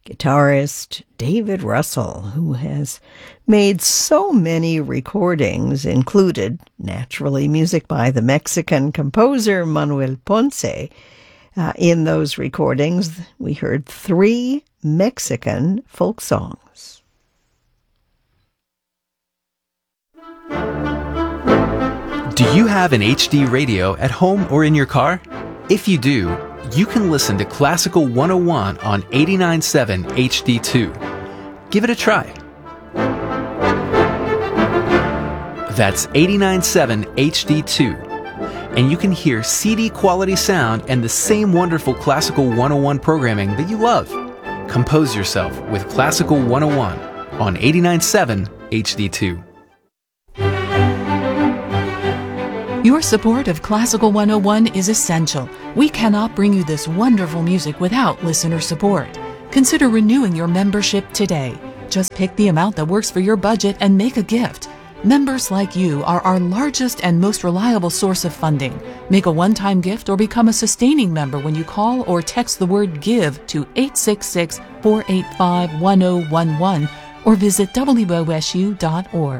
guitarist David Russell, who has made so many recordings, included, naturally, music by the Mexican composer Manuel Ponce. In those recordings, we heard 3 Mexican folk songs. Do you have an HD radio at home or in your car? If you do, you can listen to Classical 101 on 89.7 HD2. Give it a try. That's 89.7 HD2. And you can hear CD quality sound and the same wonderful Classical 101 programming that you love. Compose yourself with Classical 101 on 89.7 HD2. Your support of Classical 101 is essential. We cannot bring you this wonderful music without listener support. Consider renewing your membership today. Just pick the amount that works for your budget and make a gift. Members like you are our largest and most reliable source of funding. Make a one-time gift or become a sustaining member when you call or text the word GIVE to 866-485-1011 or visit wosu.org.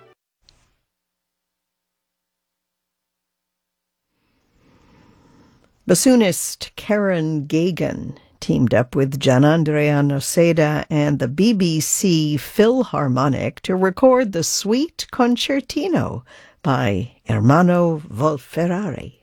Bassoonist Karen Gagan teamed up with Gianandrea Noseda and the BBC Philharmonic to record the Suite Concertino by Ermanno Wolf-Ferrari.